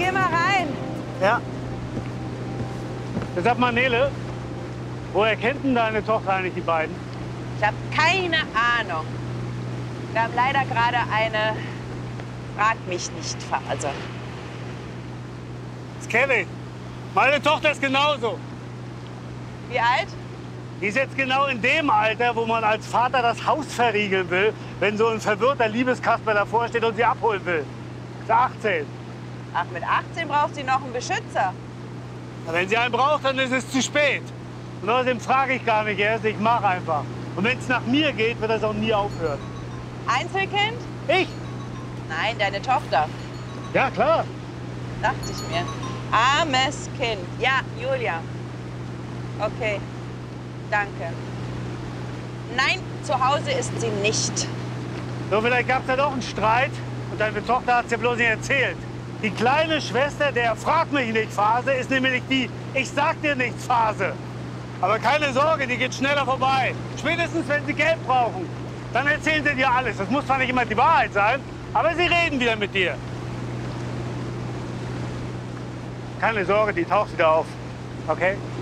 geh mal rein. Ja. Sag mal, Nele, woher kennt denn deine Tochter eigentlich die beiden? Ich habe keine Ahnung. Wir haben leider gerade eine Frag mich nicht Phase. Das kenne ich. Meine Tochter ist genauso. Wie alt? Die ist jetzt genau in dem Alter, wo man als Vater das Haus verriegeln will, wenn so ein verwirrter Liebeskasper davor steht und sie abholen will. Ist 18. Ach, mit 18 braucht sie noch einen Beschützer. Na, wenn sie einen braucht, dann ist es zu spät. Und außerdem frage ich gar nicht erst, ich mache einfach. Und wenn es nach mir geht, wird das auch nie aufhören. Einzelkind? Ich? Nein, deine Tochter. Ja, klar. Dachte ich mir. Armes Kind. Ja, Julia. Okay. Danke. Nein, zu Hause ist sie nicht. So, vielleicht gab es ja doch einen Streit und deine Tochter hat es dir bloß nicht erzählt. Die kleine Schwester der Frag mich nicht Phase ist nämlich die Ich sag dir nichts Phase. Aber keine Sorge, die geht schneller vorbei. Spätestens, wenn sie Geld brauchen. Dann erzählen sie dir alles. Das muss zwar nicht immer die Wahrheit sein, aber sie reden wieder mit dir. Keine Sorge, die taucht wieder auf. Okay?